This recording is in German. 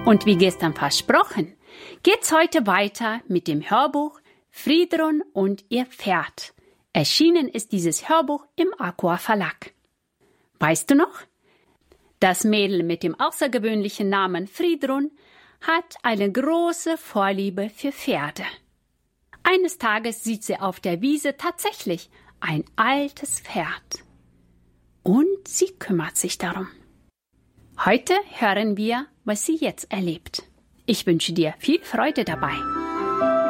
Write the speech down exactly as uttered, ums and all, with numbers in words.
Und wie gestern versprochen, geht's heute weiter mit dem Hörbuch Fridrun und ihr Pferd. Erschienen ist dieses Hörbuch im Aqua Verlag. Weißt du noch? Das Mädel mit dem außergewöhnlichen Namen Fridrun hat eine große Vorliebe für Pferde. Eines Tages sieht sie auf der Wiese tatsächlich ein altes Pferd. Und sie kümmert sich darum. Heute hören wir, was sie jetzt erlebt. Ich wünsche dir viel Freude dabei.